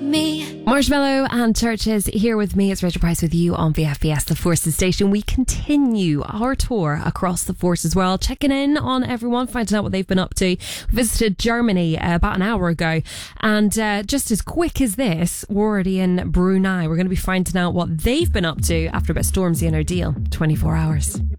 me. Marshmallow and Churches here with me. It's Rachel Price with you on VFBS, the Forces Station. We continue our tour across the Forces world, checking in on everyone, finding out what they've been up to. We visited Germany about an hour ago, and just as quick as this, we're already in Brunei. We're going to be finding out what they've been up to after a bit of Stormzy and Odile. 24 hours.